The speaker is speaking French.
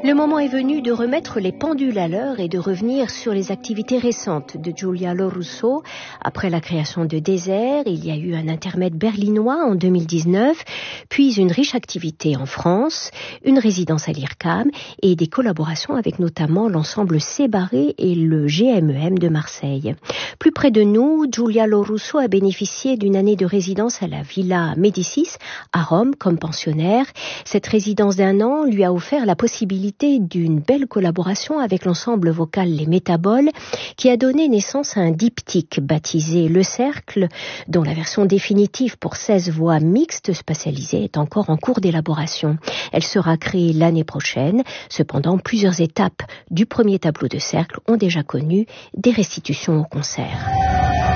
Le moment est venu de remettre les pendules à l'heure et de revenir sur les activités récentes de Giulia Lorusso. Après la création de Désert, il y a eu un intermède berlinois en 2019, puis une riche activité en France, une résidence à l'IRCAM et des collaborations avec notamment l'ensemble Sébarré et le GMEM de Marseille. Plus près de nous, Giulia Lorusso a bénéficié d'une année de résidence à la Villa Médicis à Rome comme pensionnaire. Cette résidence d'1 an lui a offert la possibilité d'une belle collaboration avec l'ensemble vocal Les Métaboles qui a donné naissance à un diptyque baptisé Le Cercle, dont la version définitive pour 16 voix mixtes spatialisées est encore en cours d'élaboration. Elle sera créée l'année prochaine. Cependant, plusieurs étapes du premier tableau de Cercle ont déjà connu des restitutions au concert.